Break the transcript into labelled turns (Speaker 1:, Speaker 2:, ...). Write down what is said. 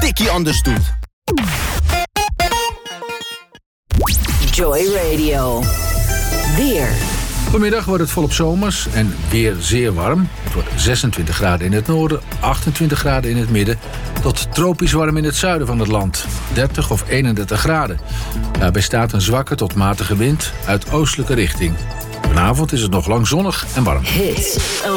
Speaker 1: tikkie anders doet.
Speaker 2: Joy Radio. Weer.
Speaker 3: Vanmiddag wordt het volop zomers en weer zeer warm. Het wordt 26 graden in het noorden, 28 graden in het midden... tot tropisch warm in het zuiden van het land, 30 of 31 graden. Daarbij staat een zwakke tot matige wind uit oostelijke richting. Vanavond is het nog lang zonnig en warm.
Speaker 2: Hits